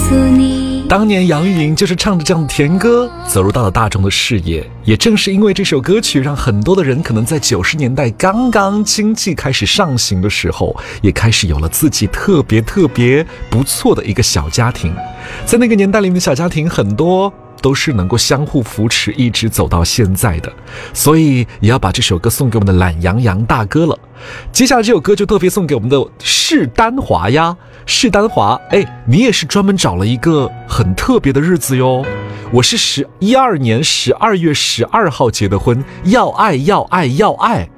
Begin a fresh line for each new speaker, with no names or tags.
诉你。
当年杨钰莹就是唱着这样的甜歌走入到了大众的视野，也正是因为这首歌曲，让很多的人可能在90年代刚刚经济开始上行的时候，也开始有了自己特别不错的一个小家庭。在那个年代里面的小家庭很多都是能够相互扶持一直走到现在的，所以也要把这首歌送给我们的懒羊羊大哥了。接下来这首歌就特别送给我们的士丹华呀，士丹华，你也是专门找了一个很特别的日子哟。我是12年12月12号结的婚，要爱要爱要爱，